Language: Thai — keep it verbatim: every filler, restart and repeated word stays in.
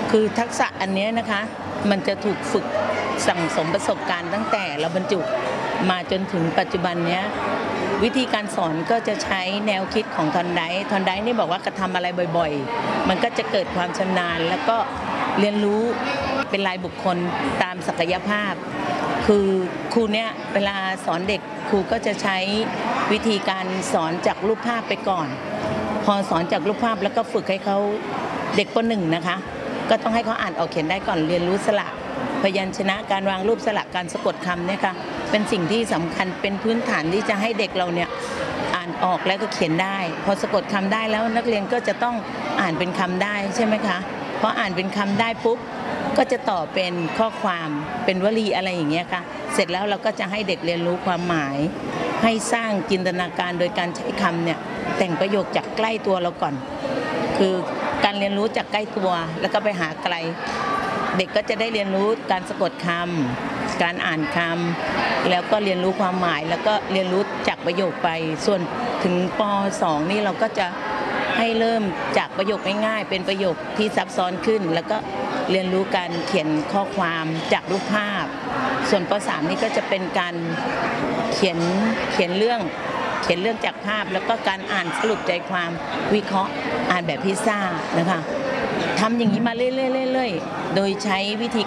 คือทักษะอันนี้นะคะมันจะถูกฝึกสั่งสมประสบการณ์ตั้งแต่เราบรรจุมาจนถึงปัจจุบันนี้วิธีการสอนก็จะใช้แนวคิดของทอนไดทอนไดนี่บอกว่ากระทำอะไรบ่อยๆมันก็จะเกิดความชำนาญแล้วก็เรียนรู้เป็นรายบุคคลตามศักยภาพคือครูเนี่ยเวลาสอนเด็กครูก็จะใช้วิธีการสอนจากรูปภาพไปก่อนพอสอนจากรูปภาพแล้วก็ฝึกให้เขาเด็กป.หนึ่งนะคะก็ต้องให้เขาอ่านออกเขียนได้ก่อนเรียนรู้สระพยัญชนะการวางรูปสระการสะกดคำเนี่ยค่ะเป็นสิ่งที่สำคัญเป็นพื้นฐานที่จะให้เด็กเราเนี่ยอ่านออกแล้วก็เขียนได้พอสะกดคำได้แล้วนักเรียนก็จะต้องอ่านเป็นคำได้ใช่ไหมคะพออ่านเป็นคำได้ปุ๊บก็จะต่อเป็นข้อความเป็นวลีอะไรอย่างเงี้ยค่ะเสร็จแล้วเราก็จะให้เด็กเรียนรู้ความหมายให้สร้างจินตนาการโดยการใช้คำเนี่ยแต่งประโยคจากใกล้ตัวเราก่อนคือการเรียนรู้จากใกล้ตัวแล้วก็ไปหาไกลเด็กก็จะได้เรียนรู้การสะกดคำการอ่านคำแล้วก็เรียนรู้ความหมายแล้วก็เรียนรู้จากประโยคไปส่วนถึงป.สอง นี่เราก็จะให้เริ่มจากประโยคง่ายๆเป็นประโยคที่ซับซ้อนขึ้นแล้วก็เรียนรู้การเขียนข้อความจากรูปภาพส่วนป.สาม นี่ก็จะเป็นการเขียนเขียนเรื่องเขียนเรื่องจากภาพแล้วก็การอ่านสรุปใจความวิเคราะห์อ่านแบบพิซซ่านะคะทำอย่างนี้มาเรื่อยๆๆโดยใช้วิธี